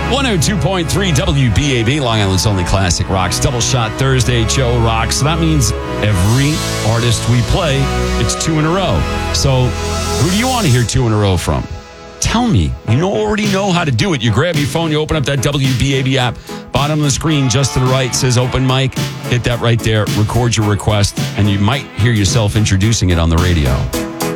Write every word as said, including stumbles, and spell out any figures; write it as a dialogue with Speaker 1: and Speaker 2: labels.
Speaker 1: one oh two point three W B A B, Long Island's only classic rocks. Double Shot Thursday, Joe rocks. So that means every artist we play, it's two in a row. So who do you want to hear two in a row from? Tell me. You know, already know how to do it. You grab your phone, you open up that W B A B app. Bottom of the screen, just to the right, says open mic. Hit that right there, record your request, and you might hear yourself introducing it on the radio.